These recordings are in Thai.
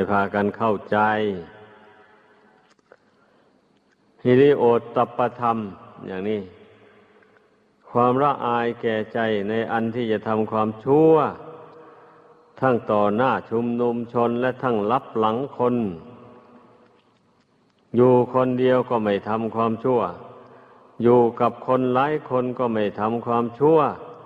พากันเข้าใจฮิริโอตตัปปธรรมอย่างนี้ความละอายแก่ใจในอันที่จะทำความชั่วทั้งต่อหน้าชุมนุมชนและทั้งลับหลังคนอยู่คนเดียวก็ไม่ทำความชั่วอยู่กับคนหลายคนก็ไม่ทำความชั่ว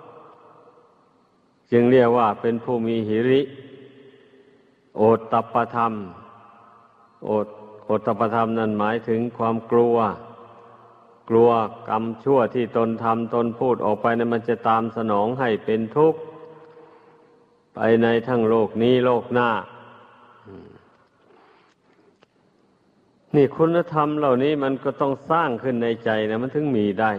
จึงเรียกว่าเป็นผู้มีหิริโอตตัปปธรรมโอตตัปปธรรมนั้นหมายถึงความกลัวกรรมชั่วที่ตนทำตนพูดออกไปนั้นมันจะตามสนองให้เป็นทุกข์ไปในทั้งโลกนี้โลกหน้านี่คุณธรรมเหล่านี้มันก็ต้องสร้างขึ้นในใจนะมันถึงมีได้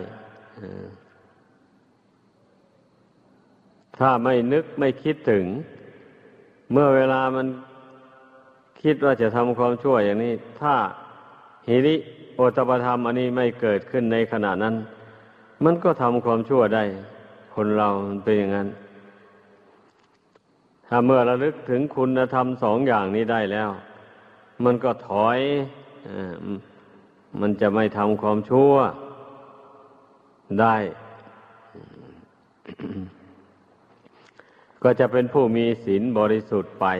ถ้าไม่นึกไม่คิดถึงเมื่อเวลามันคิดว่าจะทำความชั่วอย่างนี้ถ้าหิริโอตตัปปธรรมอันนี้ไม่เกิดขึ้นในขณะนั้นมันก็ทำความชั่วได้คนเรามันเป็นอย่างนั้นถ้าเมื่อระลึกถึงคุณธรรมสองอย่างนี้ได้แล้วมันก็ถอยมันจะไม่ทำความชั่วได้ ก็จะเป็นผู้มีศีลบริสุทธิ์ไป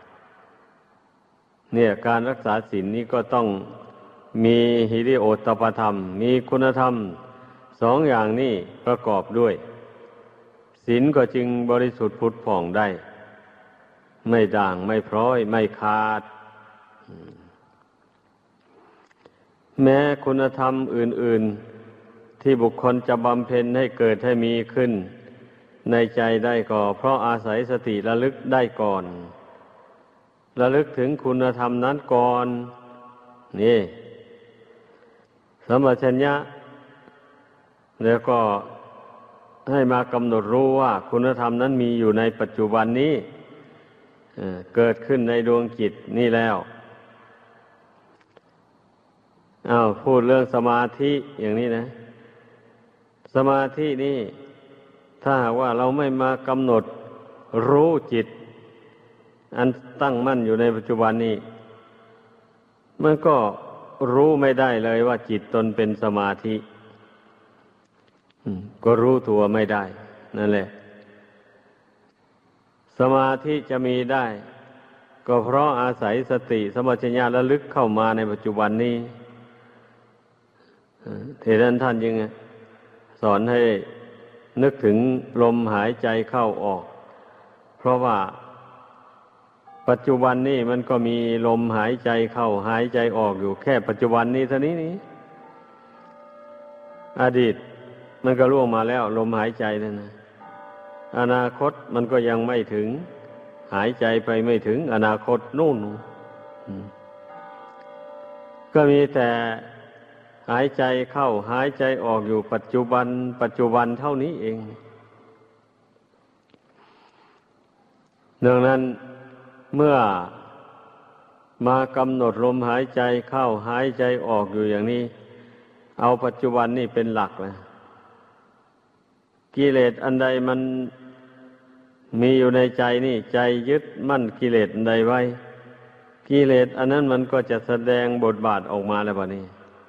เนี่ยการรักษาศีลนี้ก็ต้องมีหิริโอตตัปปธรรมมีคุณธรรมสองอย่างนี้ประกอบด้วยศีลก็จึงบริสุทธิ์ผุดผ่องได้ไม่ด่างไม่พร้อยไม่ขาดแม้คุณธรรมอื่นๆที่บุคคลจะบำเพ็ญให้เกิดให้มีขึ้นในใจได้ก็เพราะอาศัยสติระลึกได้ก่อนระลึกถึงคุณธรรมนั้นก่อนนี่สัมปชัญญะแล้วก็ให้มากำหนดรู้ว่าคุณธรรมนั้นมีอยู่ในปัจจุบันนี้เกิดขึ้นในดวงจิตนี่แล้วพูดเรื่องสมาธิอย่างนี้นะสมาธินี่ถ้าหากว่าเราไม่มากำหนดรู้จิตอันตั้งมั่นอยู่ในปัจจุบันนี้มันก็รู้ไม่ได้เลยว่าจิตตนเป็นสมาธิก็รู้ตัวไม่ได้นั่นแหละสมาธิจะมีได้ก็เพราะอาศัยสติสัมปชัญญะระลึกเข้ามาในปัจจุบันนี้ที่ท่านยังสอนให้นึกถึงลมหายใจเข้าออกเพราะว่าปัจจุบันนี้มันก็มีลมหายใจเข้าหายใจออกอยู่แค่ปัจจุบันนี้เท่านี้อดีตมันก็ล่วงมาแล้วลมหายใจนั่นนะอนาคตมันก็ยังไม่ถึงหายใจไปไม่ถึงอนาคตนู่นก็มีแต่หายใจเข้าหายใจออกอยู่ปัจจุบันเท่านี้เองดังนั้นเมื่อมากำหนดลมหายใจเข้าหายใจออกอยู่อย่างนี้เอาปัจจุบันนี่เป็นหลักนะกิเลสอันใดมันมีอยู่ในใจนี่ใจยึดมั่นกิเลสอันใดไว้กิเลสอันนั้นมันก็จะแสดงบทบาทออกมาแล้วบัดนี้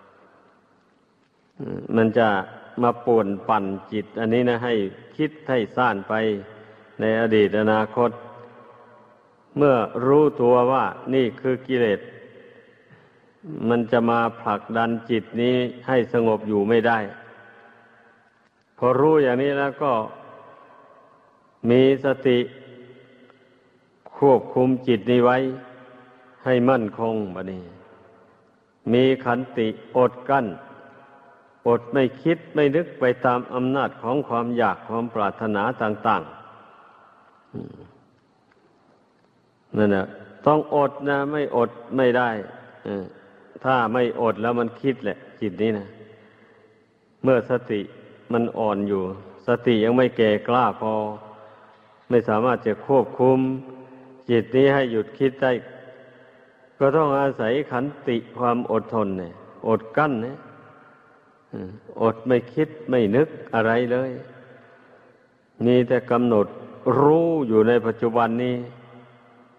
มันจะมาป่วนปั่นจิตอันนี้นะให้คิดให้ซ่านไปในอดีตอนาคตเมื่อรู้ตัวว่านี่คือกิเลสมันจะมาผลักดันจิตนี้ให้สงบอยู่ไม่ได้พอรู้อย่างนี้แล้วก็มีสติควบคุมจิตนี้ไว้ให้มั่นคงบัดนี้มีขันติอดกั้นอดไม่คิดไม่นึกไปตามอำนาจของความอยากความปรารถนาต่างๆนั่นน่ะต้องอดนะไม่อดไม่ได้ถ้าไม่อดแล้วมันคิดแหละจิตนี้นะเมื่อสติมันอ่อนอยู่สติยังไม่แก่กล้าพอไม่สามารถจะควบคุมจิตนี้ให้หยุดคิดได้ก็ต้องอาศัยขันติความอดทนเนี่ยอดกั้นเนี่ยอดไม่คิดไม่นึกอะไรเลยมีแต่กำหนดรู้อยู่ในปัจจุบันนี้